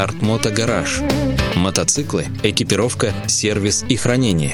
Артмото Гараж. Мотоциклы, экипировка, сервис и хранение.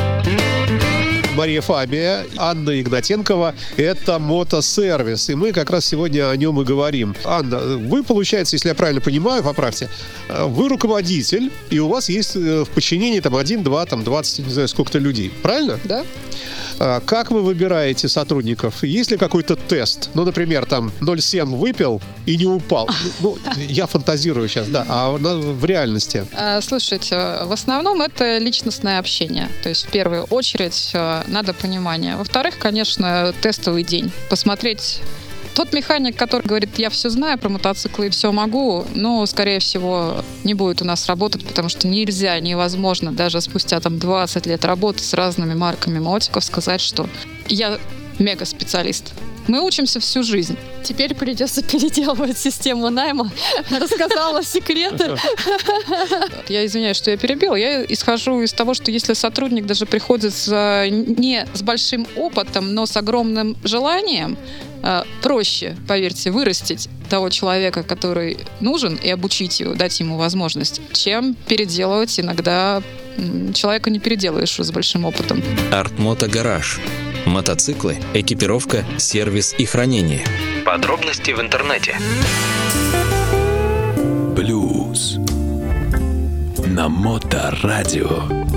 Мария Фабия, Анна Игнатенкова. Это мотосервис. И мы как раз сегодня о нем и говорим. Анна, вы, получается, если я правильно понимаю, поправьте, вы руководитель, и у вас есть в подчинении 1, 2, 20, не знаю, сколько-то людей. Правильно? Да. Как вы выбираете сотрудников? Есть ли какой-то тест? Ну, например, там 0,7 выпил и не упал. Ну, я фантазирую сейчас, да. А в реальности? Слушайте, в основном это личностное общение. То есть, в первую очередь, надо понимание. Во-вторых, конечно, тестовый день. Посмотреть. Тот механик, который говорит, я все знаю про мотоциклы и все могу, но, скорее всего, не будет у нас работать, потому что невозможно даже спустя 20 лет работы с разными марками мотиков сказать, что я мега-специалист. Мы учимся всю жизнь. Теперь придется переделывать систему найма. Рассказала секреты. Я извиняюсь, что я перебила. Я исхожу из того, что если сотрудник даже приходит не с большим опытом, но с огромным желанием, проще, поверьте, вырастить того человека, который нужен, и обучить его, дать ему возможность, чем переделывать. Иногда человека не переделаешь с большим опытом. Артмото Гараж. Мотоциклы, экипировка, сервис и хранение. Подробности в интернете. Блюз на Моторадио.